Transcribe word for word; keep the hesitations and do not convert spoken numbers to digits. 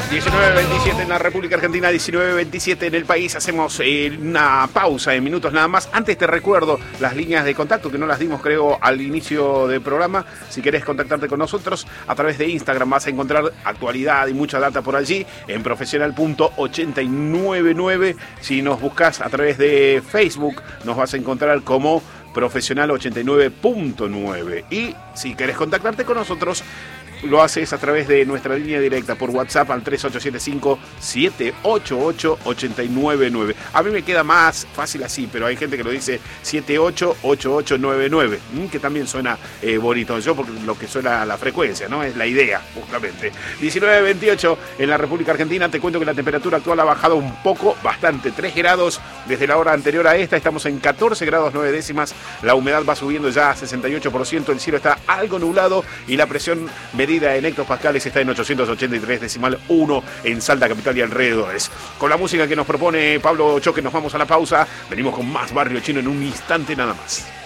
diecinueve veintisiete en la República Argentina, diecinueve veintisiete en el país. Hacemos eh, una pausa de minutos nada más. Antes te recuerdo las líneas de contacto, que no las dimos creo al inicio del programa. Si querés contactarte con nosotros a través de Instagram, vas a encontrar actualidad y mucha data por allí en profesional punto ochenta y nueve nueve. Si nos buscas a través de Facebook, nos vas a encontrar como profesional ochenta y nueve punto nueve. Y si querés contactarte con nosotros, lo haces a través de nuestra línea directa por WhatsApp al tres ocho siete cinco, siete ocho ocho, ocho nueve nueve. A mí me queda más fácil así, pero hay gente que lo dice siete ocho ocho ocho nueve nueve, que también suena eh, bonito. Yo, porque lo que suena la frecuencia, ¿no? Es la idea, justamente. diecinueve veintiocho en la República Argentina. Te cuento que la temperatura actual ha bajado un poco, bastante, tres grados desde la hora anterior a esta. Estamos en catorce grados nueve décimas. La humedad va subiendo ya a sesenta y ocho por ciento. El cielo está algo nublado y la presión medida en hectopascales está en ochocientos ochenta y tres decimal uno en Salta, capital y alrededores. Con la música que nos propone Pablo Choque nos vamos a la pausa. Venimos con más Barrio Chino en un instante nada más.